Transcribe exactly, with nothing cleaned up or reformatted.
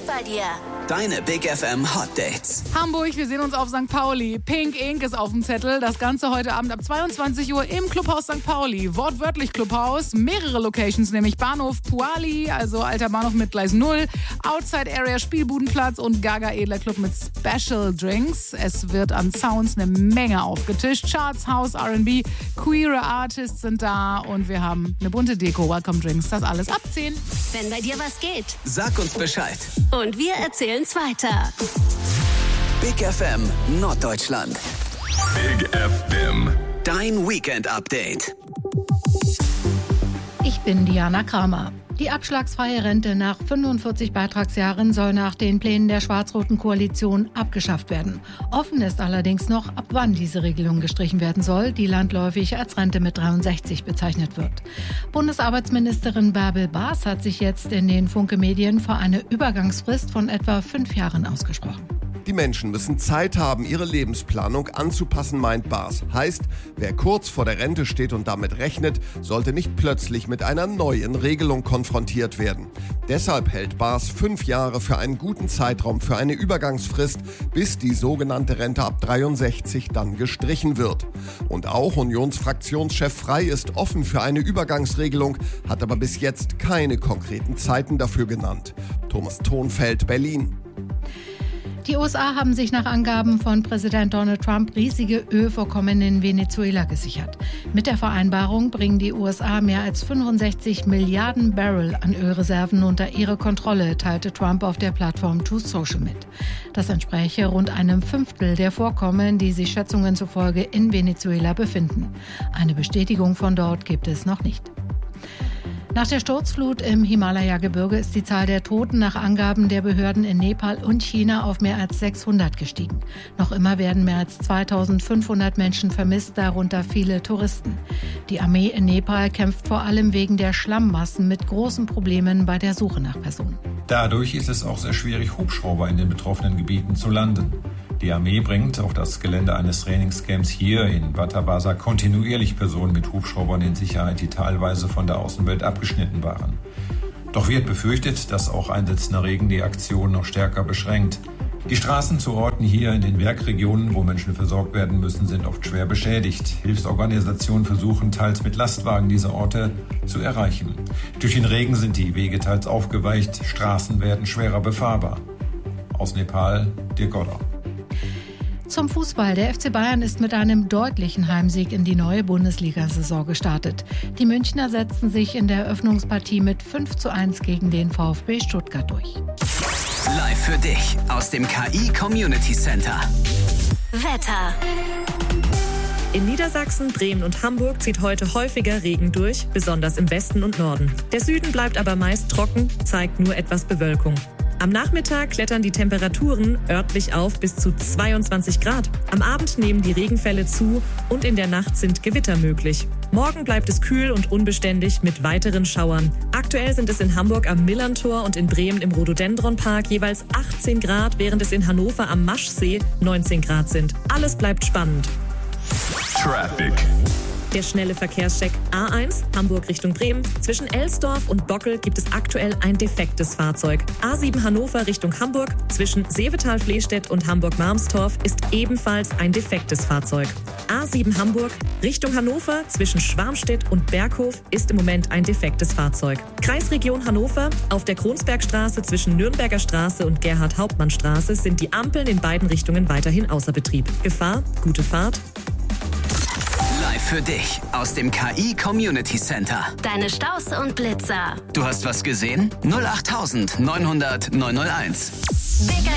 bei dir. Deine Big F M Hot Dates. Hamburg, wir sehen uns auf Sankt Pauli. Pink Ink ist auf dem Zettel. Das Ganze heute Abend ab zweiundzwanzig Uhr im Clubhaus Sankt Pauli. Wortwörtlich Clubhaus. Mehrere Locations, nämlich Bahnhof Puali, also alter Bahnhof mit Gleis null, Outside Area Spielbudenplatz und Gaga Edler Club mit Special Drinks. Es wird an Sounds eine Menge aufgetischt. Charts, House, R and B, queere Artists sind da und wir haben eine bunte Deko. Welcome Drinks, das alles ab zehn. Wenn bei dir was geht. Sag uns Bescheid. Und wir erzählen's weiter. Big F M Norddeutschland. Big F M. Dein Weekend-Update. Ich bin Diana Kramer. Die abschlagsfreie Rente nach fünfundvierzig Beitragsjahren soll nach den Plänen der schwarz-roten Koalition abgeschafft werden. Offen ist allerdings noch, ab wann diese Regelung gestrichen werden soll, die landläufig als Rente mit dreiundsechzig bezeichnet wird. Bundesarbeitsministerin Bärbel Baas hat sich jetzt in den Funke-Medien für eine Übergangsfrist von etwa fünf Jahren ausgesprochen. Die Menschen müssen Zeit haben, ihre Lebensplanung anzupassen, meint Baas. Heißt, wer kurz vor der Rente steht und damit rechnet, sollte nicht plötzlich mit einer neuen Regelung konfrontiert werden. Deshalb hält Baas fünf Jahre für einen guten Zeitraum für eine Übergangsfrist, bis die sogenannte Rente ab dreiundsechzig dann gestrichen wird. Und auch Unionsfraktionschef Frey ist offen für eine Übergangsregelung, hat aber bis jetzt keine konkreten Zeiten dafür genannt. Thomas Thonfeld, Berlin. Die U S A haben sich nach Angaben von Präsident Donald Trump riesige Ölvorkommen in Venezuela gesichert. Mit der Vereinbarung bringen die U S A mehr als fünfundsechzig Milliarden Barrel an Ölreserven unter ihre Kontrolle, teilte Trump auf der Plattform Truth Social mit. Das entspräche rund einem Fünftel der Vorkommen, die sich Schätzungen zufolge in Venezuela befinden. Eine Bestätigung von dort gibt es noch nicht. Nach der Sturzflut im Himalaya-Gebirge ist die Zahl der Toten nach Angaben der Behörden in Nepal und China auf mehr als sechshundert gestiegen. Noch immer werden mehr als zweitausendfünfhundert Menschen vermisst, darunter viele Touristen. Die Armee in Nepal kämpft vor allem wegen der Schlammmassen mit großen Problemen bei der Suche nach Personen. Dadurch ist es auch sehr schwierig, Hubschrauber in den betroffenen Gebieten zu landen. Die Armee bringt auf das Gelände eines Trainingscamps hier in Batabasa kontinuierlich Personen mit Hubschraubern in Sicherheit, die teilweise von der Außenwelt abgeschnitten waren. Doch wird befürchtet, dass auch einsetzender Regen die Aktion noch stärker beschränkt. Die Straßen zu Orten hier in den Werkregionen, wo Menschen versorgt werden müssen, sind oft schwer beschädigt. Hilfsorganisationen versuchen teils mit Lastwagen diese Orte zu erreichen. Durch den Regen sind die Wege teils aufgeweicht, Straßen werden schwerer befahrbar. Aus Nepal, Dirk Godder. Zum Fußball. Der F C Bayern ist mit einem deutlichen Heimsieg in die neue Bundesliga-Saison gestartet. Die Münchner setzten sich in der Eröffnungspartie mit fünf zu eins gegen den VfB Stuttgart durch. Live für dich aus dem K I Community Center. Wetter. In Niedersachsen, Bremen und Hamburg zieht heute häufiger Regen durch, besonders im Westen und Norden. Der Süden bleibt aber meist trocken, zeigt nur etwas Bewölkung. Am Nachmittag klettern die Temperaturen örtlich auf bis zu zweiundzwanzig Grad. Am Abend nehmen die Regenfälle zu und in der Nacht sind Gewitter möglich. Morgen bleibt es kühl und unbeständig mit weiteren Schauern. Aktuell sind es in Hamburg am Millerntor und in Bremen im Rhododendronpark jeweils achtzehn Grad, während es in Hannover am Maschsee neunzehn Grad sind. Alles bleibt spannend. Traffic. Der schnelle Verkehrscheck A eins, Hamburg Richtung Bremen. Zwischen Elsdorf und Bockel gibt es aktuell ein defektes Fahrzeug. A sieben Hannover Richtung Hamburg. Zwischen Seevetal-Flehstedt und Hamburg-Marmstorf ist ebenfalls ein defektes Fahrzeug. A sieben Hamburg Richtung Hannover. Zwischen Schwarmstedt und Berghof ist im Moment ein defektes Fahrzeug. Kreisregion Hannover. Auf der Kronsbergstraße zwischen Nürnberger Straße und Gerhard-Hauptmann-Straße sind die Ampeln in beiden Richtungen weiterhin außer Betrieb. Gefahr, gute Fahrt. Für dich aus dem K I Community Center. Deine Staus und Blitzer. Du hast was gesehen? null acht neunhundert neunhunderteins. Big